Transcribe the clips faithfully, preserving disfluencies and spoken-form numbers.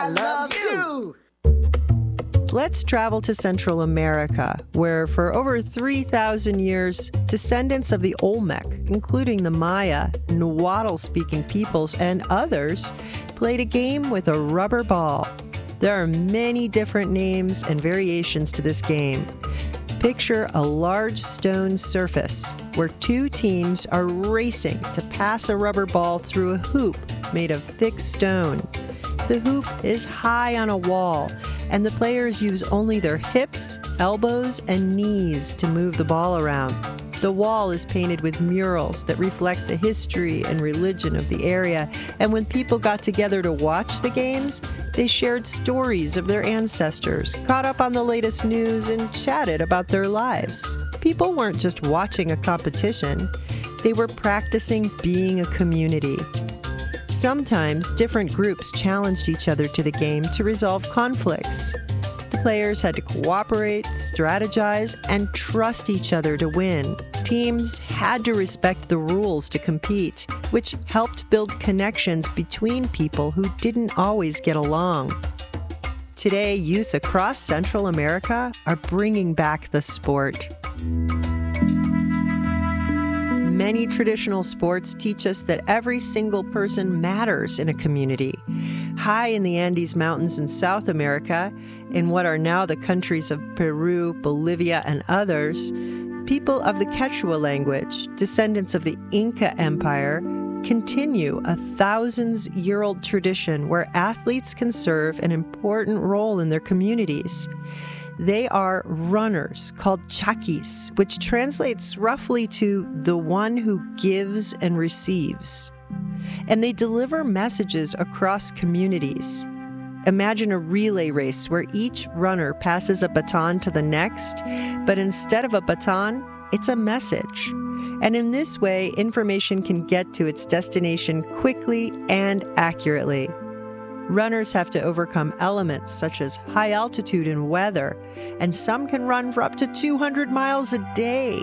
I love you. Let's travel to Central America, where for over three thousand years, descendants of the Olmec, including the Maya, Nahuatl-speaking peoples, and others, played a game with a rubber ball. There are many different names and variations to this game. Picture a large stone surface where two teams are racing to pass a rubber ball through a hoop made of thick stone. The hoop is high on a wall, and the players use only their hips, elbows, and knees to move the ball around. The wall is painted with murals that reflect the history and religion of the area, and when people got together to watch the games, they shared stories of their ancestors, caught up on the latest news, and chatted about their lives. People weren't just watching a competition, they were practicing being a community. Sometimes different groups challenged each other to the game to resolve conflicts. The players had to cooperate, strategize, and trust each other to win. Teams had to respect the rules to compete, which helped build connections between people who didn't always get along. Today, youth across Central America are bringing back the sport. Many traditional sports teach us that every single person matters in a community. High in the Andes Mountains in South America, in what are now the countries of Peru, Bolivia, and others, people of the Quechua language, descendants of the Inca Empire, continue a thousands-year-old tradition where athletes can serve an important role in their communities. They are runners called chaquis, which translates roughly to the one who gives and receives. And they deliver messages across communities. Imagine a relay race where each runner passes a baton to the next, but instead of a baton, it's a message. And in this way, information can get to its destination quickly and accurately. Runners have to overcome elements such as high altitude and weather, and some can run for up to two hundred miles a day.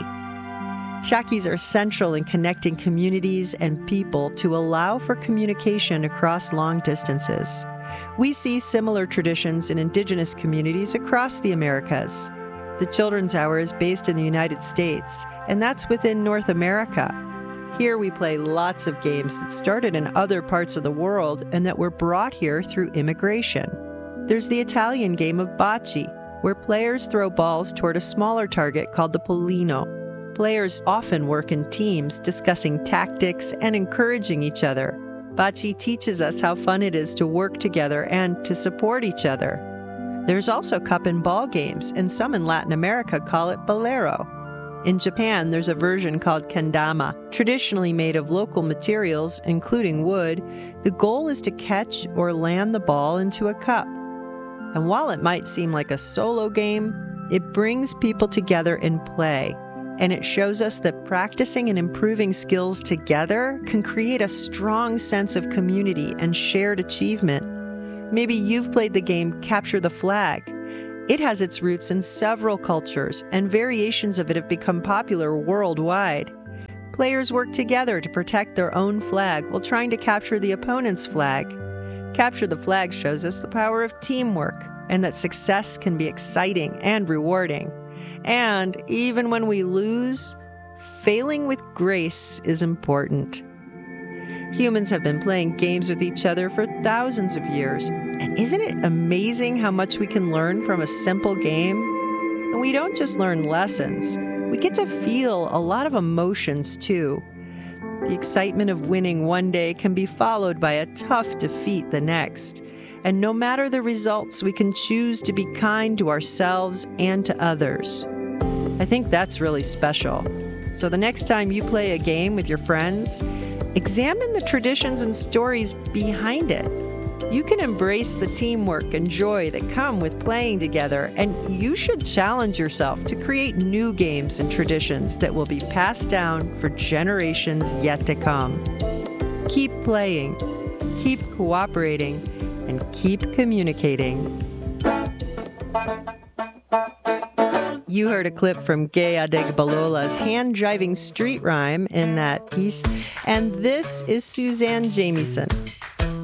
Chaquis are essential in connecting communities and people to allow for communication across long distances. We see similar traditions in indigenous communities across the Americas. The Children's Hour is based in the United States, and that's within North America. Here we play lots of games that started in other parts of the world and that were brought here through immigration. There's the Italian game of bocce, where players throw balls toward a smaller target called the pollino. Players often work in teams, discussing tactics and encouraging each other. Bocce teaches us how fun it is to work together and to support each other. There's also cup and ball games, and some in Latin America call it bolero. In Japan, there's a version called kendama, traditionally made of local materials, including wood. The goal is to catch or land the ball into a cup. And while it might seem like a solo game, it brings people together in play. And it shows us that practicing and improving skills together can create a strong sense of community and shared achievement. Maybe you've played the game Capture the Flag. It has its roots in several cultures, and variations of it have become popular worldwide. Players work together to protect their own flag while trying to capture the opponent's flag. Capture the Flag shows us the power of teamwork, and that success can be exciting and rewarding. And even when we lose, failing with grace is important. Humans have been playing games with each other for thousands of years. And isn't it amazing how much we can learn from a simple game? And we don't just learn lessons. We get to feel a lot of emotions, too. The excitement of winning one day can be followed by a tough defeat the next. And no matter the results, we can choose to be kind to ourselves and to others. I think that's really special. So the next time you play a game with your friends, examine the traditions and stories behind it. You can embrace the teamwork and joy that come with playing together, and you should challenge yourself to create new games and traditions that will be passed down for generations yet to come. Keep playing, keep cooperating, and keep communicating. You heard a clip from Gay Adegbalola's hand-driving street rhyme in that piece, and this is Suzanne Jamieson.